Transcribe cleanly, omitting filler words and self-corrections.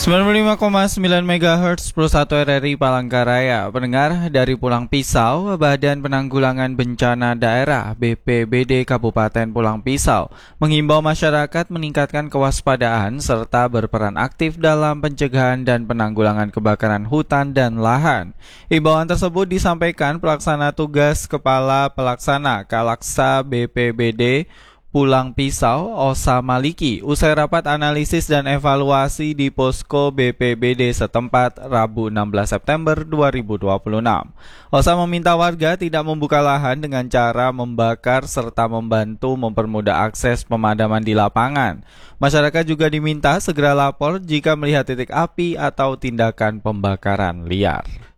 95,9 MHz 1 RRI Palangkaraya. Pendengar, dari Pulang Pisau, Badan Penanggulangan Bencana Daerah BPBD Kabupaten Pulang Pisau menghimbau masyarakat meningkatkan kewaspadaan serta berperan aktif dalam pencegahan dan penanggulangan kebakaran hutan dan lahan. Himbauan tersebut disampaikan pelaksana tugas Kepala Pelaksana Kalaksa BPBD Pulang Pisau, Osa Maliki, usai rapat analisis dan evaluasi di Posko BPBD setempat Rabu 16 September 2026. Osa meminta warga tidak membuka lahan dengan cara membakar serta membantu mempermudah akses pemadaman di lapangan. Masyarakat juga diminta segera lapor jika melihat titik api atau tindakan pembakaran liar.